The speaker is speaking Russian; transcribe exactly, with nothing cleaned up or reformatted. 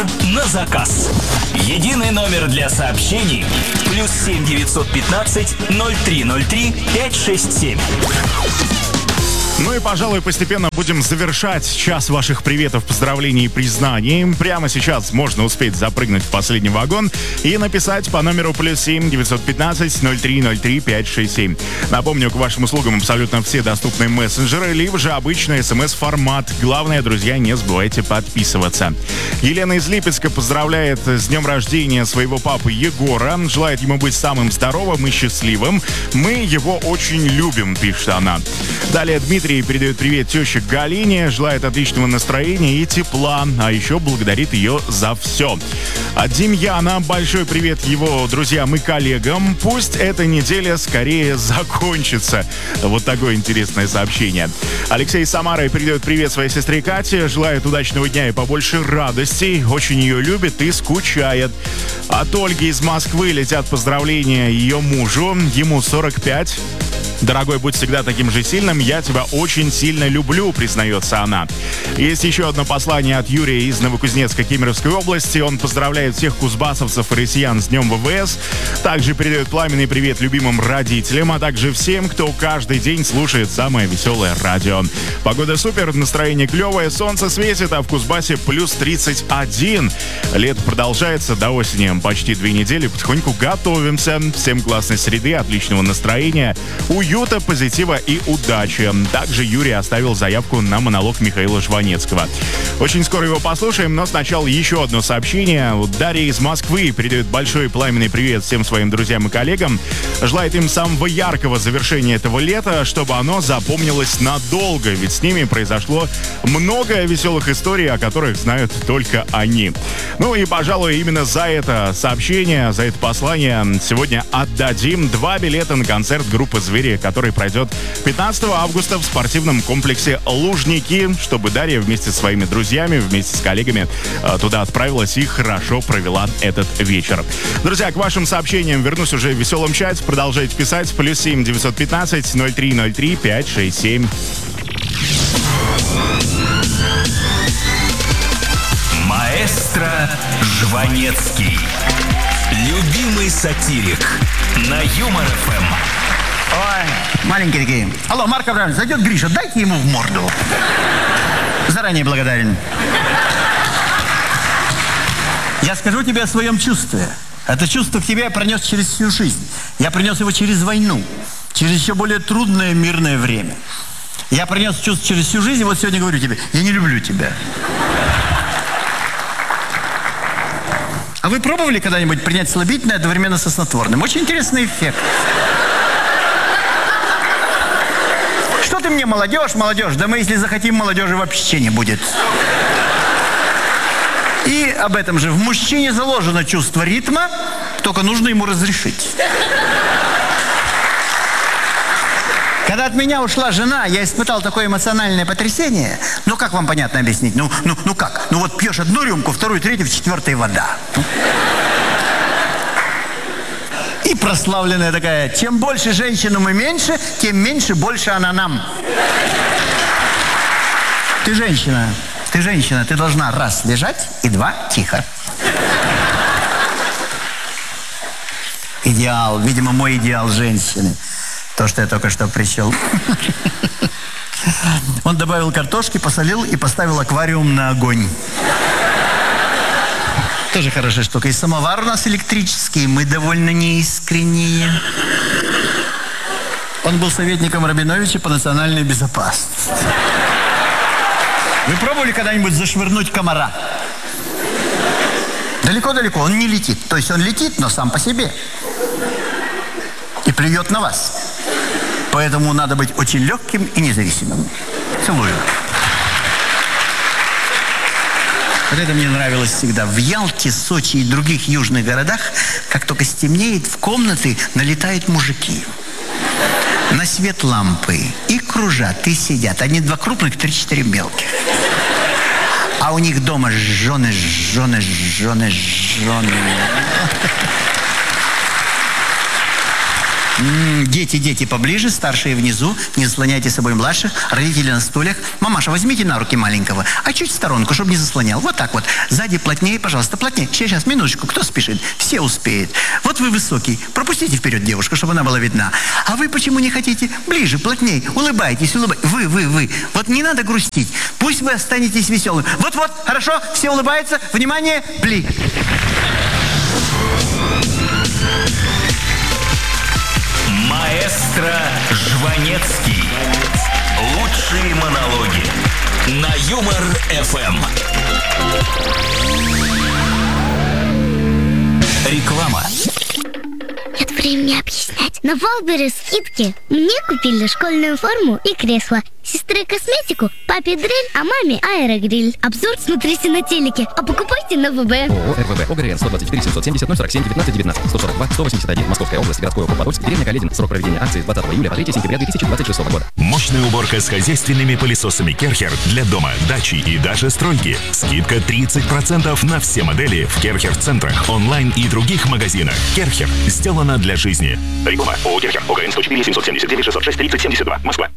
на заказ. Единый номер для сообщений плюс семь девятьсот пятнадцать ноль три ноль три пять шесть семь. Ну и, пожалуй, постепенно будем завершать час ваших приветов, поздравлений и признаний. Прямо сейчас можно успеть запрыгнуть в последний вагон и написать по номеру плюс семь девятьсот пятнадцать ноль три ноль три пять шесть семь. Напомню, к вашим услугам абсолютно все доступные мессенджеры, либо же обычный смс-формат. Главное, друзья, не забывайте подписываться. Елена из Липецка поздравляет с днем рождения своего папы Егора. Желает ему быть самым здоровым и счастливым. Мы его очень любим, пишет она. Далее Дмитрий передает привет теще Галине, желает отличного настроения и тепла, а еще благодарит ее за все. От Демьяна большой привет его друзьям и коллегам. Пусть эта неделя скорее закончится. Вот такое интересное сообщение. Алексей из Самары передает привет своей сестре Кате, желает удачного дня и побольше радостей. Очень ее любит и скучает. От Ольги из Москвы летят поздравления ее мужу. Ему сорок пять. Дорогой, будь всегда таким же сильным, я тебя очень сильно люблю, признается она. Есть еще одно послание от Юрия из Новокузнецка Кемеровской области. Он поздравляет всех кузбассовцев и россиян с Днем ВВС. Также передает пламенный привет любимым родителям, а также всем, кто каждый день слушает самое веселое радио. Погода супер, настроение клевое, солнце светит, а в Кузбассе плюс тридцать один. Лето продолжается до осени, почти две недели, потихоньку готовимся. Всем классной среды, отличного настроения, уюта, позитива и удачи. Также Юрий оставил заявку на монолог Михаила Жванецкого. Очень скоро его послушаем, но сначала еще одно сообщение. Дарья из Москвы передает большой пламенный привет всем своим друзьям и коллегам. Желает им самого яркого завершения этого лета, чтобы оно запомнилось надолго, ведь с ними произошло много веселых историй, о которых знают только они. Ну и, пожалуй, именно за это сообщение, за это послание сегодня отдадим два билета на концерт группы «Звери», который пройдет пятнадцатого августа в спортивном комплексе «Лужники», чтобы Дарья вместе со своими друзьями, вместе с коллегами туда отправилась и хорошо провела этот вечер. Друзья, к вашим сообщениям вернусь уже в веселом чате. Продолжайте писать. Плюс семь девятьсот пятнадцать ноль три ноль три пять шесть семь. Маэстро Жванецкий. Любимый сатирик на Юмор эф эм. Ой, маленькие такие. Алло, Марк Абрамович, зайдет Гриша, дайте ему в морду. Заранее благодарен. Я скажу тебе о своем чувстве. Это чувство к тебе я пронес через всю жизнь. Я принес его через войну, через еще более трудное мирное время. Я принес чувство через всю жизнь, и вот сегодня говорю тебе, я не люблю тебя. А вы пробовали когда-нибудь принять слабительное одновременно со снотворным? Очень интересный эффект. Что ты мне, молодежь, молодежь? Да мы, если захотим, молодежи вообще не будет. И об этом же. В мужчине заложено чувство ритма, только нужно ему разрешить. Когда от меня ушла жена, я испытал такое эмоциональное потрясение. Ну, как вам понятно объяснить? Ну, ну, ну как? Ну, вот пьешь одну рюмку, вторую, третью, в четвертой вода. И прославленная такая: чем больше женщину мы меньше, тем меньше больше она нам. Ты женщина, ты женщина, ты должна раз лежать и два тихо. Идеал, видимо, мой идеал женщины. То, что я только что прищел. Он добавил картошки, посолил и поставил аквариум на огонь. Тоже хорошая штука. И самовар у нас электрический, мы довольно неискренние. Он был советником Рабиновича по национальной безопасности. Вы пробовали когда-нибудь зашвырнуть комара? Далеко-далеко, он не летит. То есть он летит, но сам по себе. И плюет на вас. Поэтому надо быть очень легким и независимым. Целую. Вот это мне нравилось всегда. В Ялте, Сочи и других южных городах, как только стемнеет, в комнаты налетают мужики. На свет лампы. И кружат, и сидят. Одни два крупных, три-четыре мелких. А у них дома жены, жены, жены, жены. М-м, дети, дети поближе, старшие внизу. Не заслоняйте с собой младших. Родители на стульях. Мамаша, возьмите на руки маленького. А чуть в сторонку, чтобы не заслонял. Вот так вот. Сзади плотнее, пожалуйста, плотнее. Сейчас, сейчас, минуточку. Кто спешит? Все успеет. Вот вы высокий. Пропустите вперед девушку, чтобы она была видна. А вы почему не хотите? Ближе, плотнее. Улыбайтесь, улыбайтесь. Вы, вы, вы. Вот не надо грустить. Пусть вы останетесь веселым. Вот-вот, хорошо, все улыбаются. Внимание, блик. Маэстро Жванецкий. Лучшие монологи на Юмор эф эм. Реклама. Нет времени объяснять. На Валбере скидки. Мне купили школьную форму и кресло. Сестре косметику, папе дрель, а маме аэрогриль. Обзор смотрите на телеке, а покупайте на вэ бэ. ООО эр вэ вэ ОГРН сто двадцать четыре семьсот семьдесят ноль сорок семь девятнадцать девятнадцать сто сорок два сто восемьдесят один Московская область, городской округ Подольск, деревня Каледин. Срок проведения акции с двадцатого июля по третьего сентября две тысячи двадцать шестого года. Мощная уборка с хозяйственными пылесосами Керхер для дома, дачи и даже стройки. Скидка тридцать процентов на все модели в Керхер-центрах, онлайн и других магазинах. Керхер сделана для жизни. Реклама. ООО Керхер. ОГРН сто четыре семьсот семьдесят девять шестьсот шесть тридцать семьдесят два. Москва.